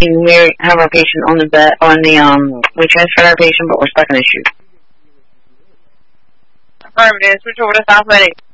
We have our patient on the bed, we transferred our patient, but we're stuck in a chute. Affirmative, switch over to South Medic.